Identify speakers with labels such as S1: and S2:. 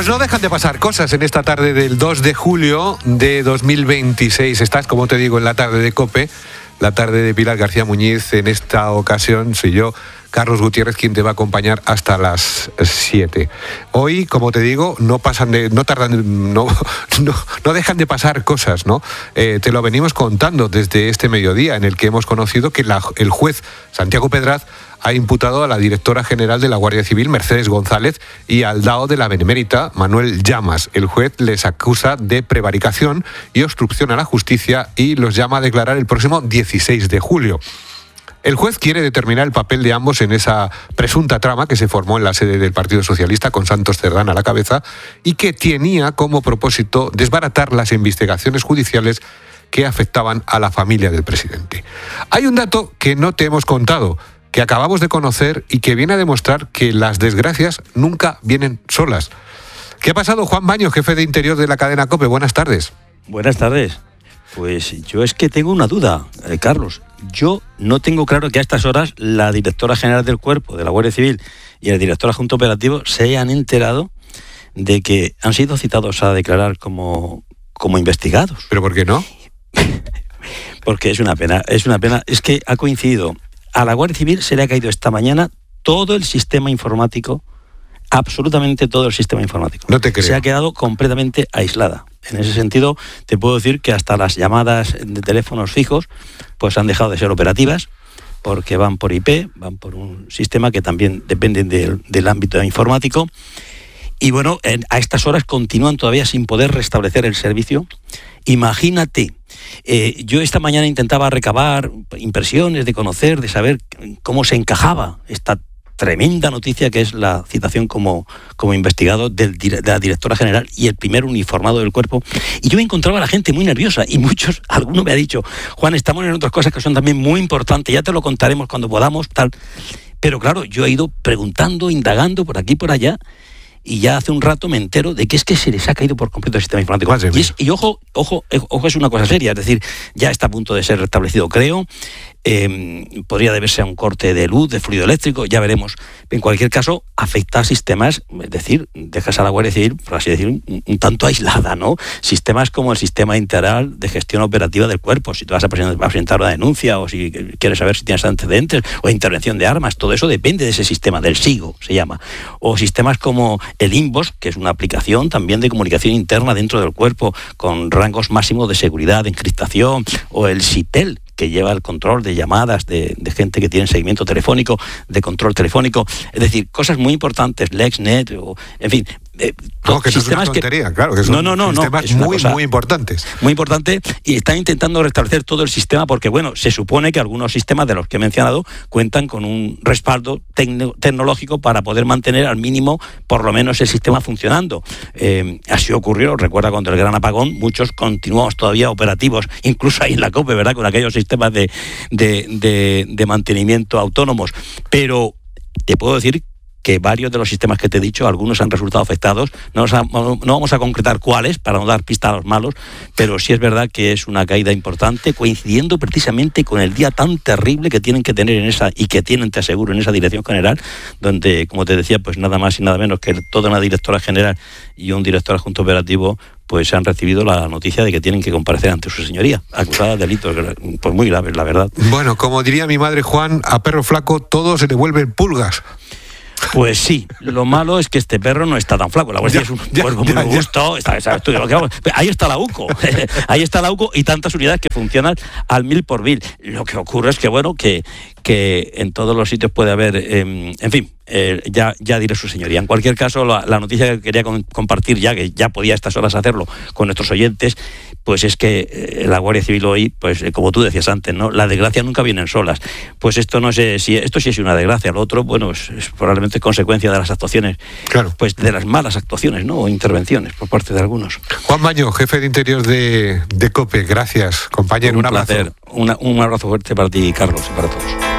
S1: Pues no dejan de pasar cosas en esta tarde del 2 de julio de 2026. Estás, como te digo, en la tarde de COPE, la tarde de Pilar García Muñiz. En esta ocasión soy yo, Carlos Gutiérrez, quien te va a acompañar hasta las 7. Hoy, como te digo, no dejan de pasar cosas, ¿no? Te lo venimos contando desde este mediodía, en el que hemos conocido que el juez Santiago Pedraz ha imputado a la directora general de la Guardia Civil, Mercedes González, y al DAO de la Benemérita, Manuel Llamas. El juez les acusa de prevaricación y obstrucción a la justicia y los llama a declarar el próximo 16 de julio. El juez quiere determinar el papel de ambos en esa presunta trama que se formó en la sede del Partido Socialista con Santos Cerdán a la cabeza y que tenía como propósito desbaratar las investigaciones judiciales que afectaban a la familia del presidente. Hay un dato que no te hemos contado, que acabamos de conocer y que viene a demostrar que las desgracias nunca vienen solas. ¿Qué ha pasado, Juan Baños, jefe de Interior de la cadena COPE? Buenas tardes.
S2: Buenas tardes. Pues yo es que tengo una duda, Carlos. Yo no tengo claro que a estas horas la directora general del Cuerpo de la Guardia Civil y el director adjunto operativo se hayan enterado de que han sido citados a declarar como investigados.
S1: ¿Pero por qué no?
S2: Porque es una pena. Es que ha coincidido. A la Guardia Civil se le ha caído esta mañana todo el sistema informático, absolutamente todo el sistema informático.
S1: No te creo.
S2: Se ha quedado completamente aislada. En ese sentido, te puedo decir que hasta las llamadas de teléfonos fijos pues han dejado de ser operativas porque van por IP, van por un sistema que también depende del ámbito informático. Y bueno, a estas horas continúan todavía sin poder restablecer el servicio. Imagínate, yo esta mañana intentaba recabar impresiones de conocer, de saber cómo se encajaba esta tremenda noticia que es la citación como investigado de la directora general y el primer uniformado del Cuerpo. Y yo me encontraba a la gente muy nerviosa y alguno me ha dicho, Juan, estamos en otras cosas que son también muy importantes, ya te lo contaremos cuando podamos, tal. Pero claro, yo he ido preguntando, indagando por aquí y por allá, y ya hace un rato me entero de que es que se les ha caído por completo el sistema informático. Y ojo, es una cosa seria, es decir, ya está a punto de ser restablecido, creo. Podría deberse a un corte de luz, de fluido eléctrico, ya veremos. En cualquier caso, afecta a sistemas, es decir, dejas a la Guardia Civil, por así decir, un tanto aislada, ¿no? Sistemas como el sistema integral de gestión operativa del Cuerpo, si tú vas a presentar una denuncia o si quieres saber si tienes antecedentes o intervención de armas, todo eso depende de ese sistema, del SIGO se llama. O sistemas como el INVOS, que es una aplicación también de comunicación interna dentro del Cuerpo, con rangos máximos de seguridad, de encriptación, o el SITEL, que lleva el control de llamadas de gente que tiene seguimiento telefónico, de control telefónico, es decir, cosas muy importantes, LexNet, o en fin.
S1: No, que eso es una tontería, claro, que son sistemas muy importantes.
S2: Muy importante, y están intentando restablecer todo el sistema porque, bueno, se supone que algunos sistemas de los que he mencionado cuentan con un respaldo tecnológico para poder mantener al mínimo, por lo menos, el sistema funcionando. Así ocurrió, recuerda, cuando el gran apagón, muchos continuamos todavía operativos, incluso ahí en la COPE, ¿verdad?, con aquellos sistemas de mantenimiento autónomos. Pero te puedo decir que varios de los sistemas que te he dicho, algunos han resultado afectados. No vamos a concretar cuáles, para no dar pista a los malos, pero sí es verdad que es una caída importante, coincidiendo precisamente con el día tan terrible que tienen que tener y que tienen, te aseguro, en esa dirección general, donde, como te decía, pues nada más y nada menos que toda una directora general y un director adjunto operativo pues han recibido la noticia de que tienen que comparecer ante su señoría, acusada de delitos pues muy graves, la verdad.
S1: Bueno, como diría mi madre, Juan, a perro flaco todo se le vuelven pulgas.
S2: Pues sí, lo malo es que este perro no está tan flaco. La Guardia es un cuerpo muy robusto. Ahí está la UCO. Ahí está la UCO y tantas unidades que funcionan al 1000%. Lo que ocurre es que, bueno, que en todos los sitios puede haber, en fin, ya diré su señoría. En cualquier caso, la noticia que quería compartir, ya que ya podía a estas horas hacerlo con nuestros oyentes, pues es que la Guardia Civil hoy, pues como tú decías antes, ¿no?, las desgracias nunca vienen solas. Pues esto no sé si esto sí es una desgracia, lo otro, bueno, es probablemente consecuencia de las actuaciones, claro, pues de las malas actuaciones, ¿no?, o intervenciones por parte de algunos.
S1: Juan Baño, jefe de Interior de COPE, gracias, compañero, un abrazo.
S2: Placer, un abrazo fuerte para ti, Carlos, y para todos.